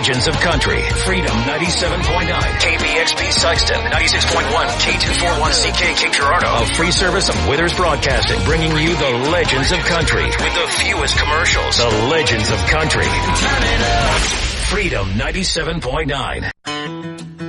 Legends of Country. Freedom 97.9. KBXP Sykeston. 96.1. K241CK Cape Girardeau. A free service of Withers Broadcasting, bringing you the Legends of Country with the fewest commercials. The Legends of Country. Turn it up. Freedom 97.9.